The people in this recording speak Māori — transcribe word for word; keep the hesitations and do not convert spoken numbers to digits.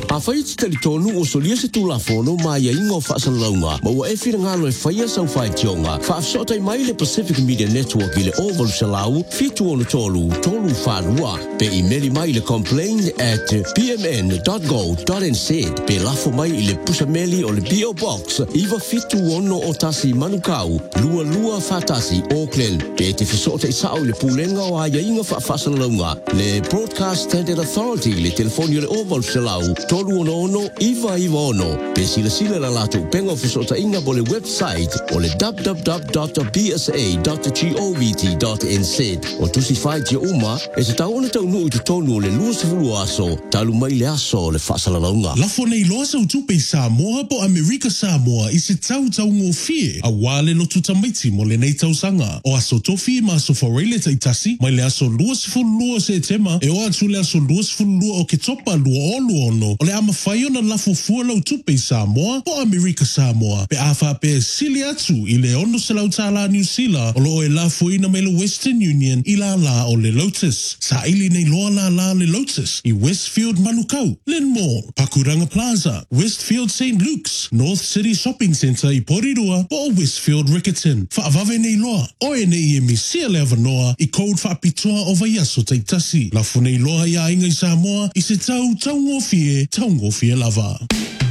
A whai ti tali tonu o solia se tu la fono ma ia ingo whaasalalaunga. Ma ua e whira ngalo e whaia sau whai tionga. Whaafsota mai le Pacific Media Network i le Oval Salau, fitu ono tolu, tolu whanua. Pe i meri mai le complain at p m n dot go dot n z. Pe lafo mai i le pusameli o le P O Box. Iwa fitu ono o tasi manukau, lua lua whatasi Auckland. Pe te whisota i sao i le pulenga o aia inga whaasalalaunga. Le Broadcast Standard Authority, le telefoni o le Oval Salau, tolu ono ono, iwa iwa ono. Pe sila sila la latu penga whisota inga bo le website o le w w w dot b s a dot govt dot n z. O tusi whai tia uma, e se tau ona tau nuu i tu tonu o le lua sifuru aso, talu mai le aso o le whaasalalaunga. Lafo nei loa sa utupe Samoa po Amerika Samoa i se tau tau ngō fie, a wale lotu tamaiti mo le nei tau sanga. O aso tofi ma aso whareile taitasi, mai le aso lua sifuru lua se tema, e o atu le aso lua sifuru lua o ke topa lua olu ono, o le ama whai ona lafo fua lau tupe Samoa po Amerika Samoa, pe awha pe sili atu i le ono se lau tala New Zealand, o lo e lafo ina me le Western Union i la la o le Lotus. Sa ili nei loa la la le Lotus, i Westfield Manukau, Lynn Mall, Pakuranga Plaza, Westfield Saint Luke's, North City Shopping Centre i Porirua, o Westfield Rickerton. Whaavave nei loa, o e nei e misia le avanoa i code whaapitoa o vaiaso taitasi. Lafo nei loa i a inga i Samoa, i se tau tau ngofie, tau ngofie lava.